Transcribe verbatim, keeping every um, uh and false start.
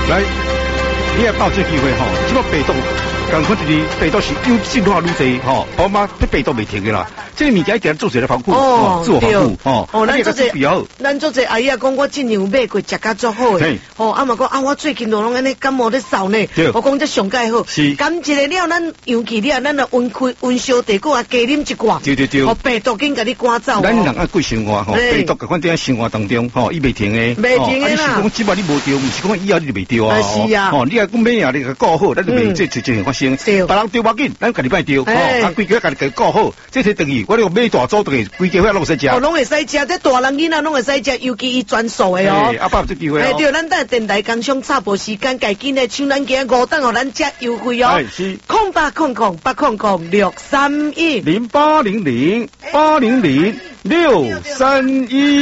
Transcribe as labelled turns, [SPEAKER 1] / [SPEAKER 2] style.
[SPEAKER 1] 来，你也报这机会吼，这个病毒，赶快就是病毒是又进化愈侪吼，我妈这病毒未停的啦。这个物件一定要做一个防护，哦，自我防护，哦，
[SPEAKER 2] 哦，咱做这
[SPEAKER 1] 比较好，
[SPEAKER 2] 咱做这阿姨啊，讲我尽量买过，食甲足好诶，哦，啊嘛讲啊，我最近都拢安尼感冒咧扫呢，我讲这上介好，
[SPEAKER 1] 是，
[SPEAKER 2] 甘一个了，咱尤其了，咱啊温开温烧茶果啊，加啉一罐，
[SPEAKER 1] 对对对，
[SPEAKER 2] 哦，病毒紧甲你赶走，
[SPEAKER 1] 咱人爱过生活吼，病毒赶快在生活当中吼，伊未停诶，
[SPEAKER 2] 未停诶啦，
[SPEAKER 1] 是讲只嘛你无着，毋是讲以后你就未着啊，
[SPEAKER 2] 是啊，
[SPEAKER 1] 哦，你啊讲咩啊，你个顾好，咱就未这这情发生，别人着要紧，咱家己卖着，哦，啊规家家己顾好，这些等于我哋买大组。规家伙拢会使食，
[SPEAKER 2] 哦，拢会使食，这大人囡仔拢会使食，尤其伊专属的哦。
[SPEAKER 1] 阿爸有这机会哦。
[SPEAKER 2] 哎，对，咱等电台工商插播时间，家紧的抢咱今五档，互咱遮优惠哦。
[SPEAKER 1] 是。
[SPEAKER 2] 空八空空八空空六三一
[SPEAKER 1] 零八零零八零零六三一。